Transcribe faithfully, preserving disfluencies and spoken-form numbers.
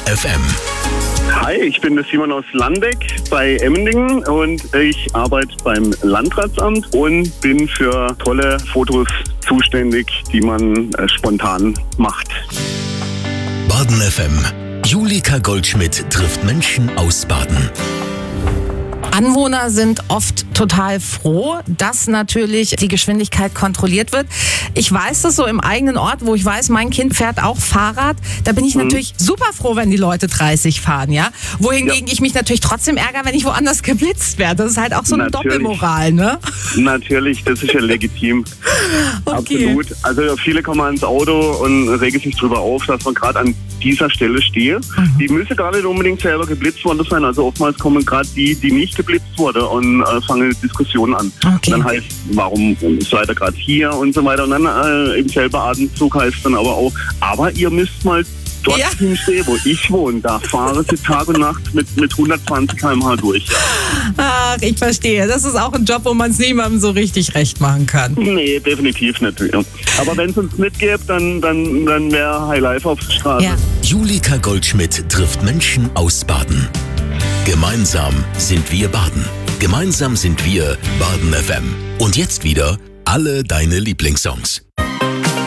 F M. Hi, ich bin der Simon aus Landeck bei Emmendingen und ich arbeite beim Landratsamt und bin für tolle Fotos zuständig, die man äh, spontan macht. Baden F M. Julika Goldschmidt trifft Menschen aus Baden. Anwohner sind oft total froh, dass natürlich die Geschwindigkeit kontrolliert wird. Ich weiß das so im eigenen Ort, wo ich weiß, mein Kind fährt auch Fahrrad. Da bin ich mhm. natürlich super froh, wenn die Leute dreißig fahren, ja. Wohingegen ja. ich mich natürlich trotzdem ärgere, wenn ich woanders geblitzt werde. Das ist halt auch so eine natürlich. Doppelmoral, ne? Natürlich, das ist ja legitim. Okay. Absolut. Also viele kommen ans Auto und regen sich darüber auf, dass man gerade an dieser Stelle stehe. Mhm. Die müssen gar nicht unbedingt selber geblitzt worden sein. Also oftmals kommen gerade die, die nicht geblitzt wurde und äh, fangen Diskussionen an. Okay. Dann heißt, warum seid ihr gerade hier und so weiter. Und dann äh, im selben Atemzug heißt dann aber auch, aber ihr müsst mal dort ja. hinstehen, wo ich wohne. Da fahren sie Tag und Nacht mit, mit hundertzwanzig Kilometer pro Stunde durch. Ach, ich verstehe. Das ist auch ein Job, wo man es niemandem so richtig recht machen kann. Nee, definitiv nicht. Ja. Aber wenn es uns nicht gäbe, dann, dann, dann wäre High Life auf der Straße. Ja. Julika Goldschmidt trifft Menschen aus Baden. Gemeinsam sind wir Baden. Gemeinsam sind wir Baden F M. Und jetzt wieder alle deine Lieblingssongs.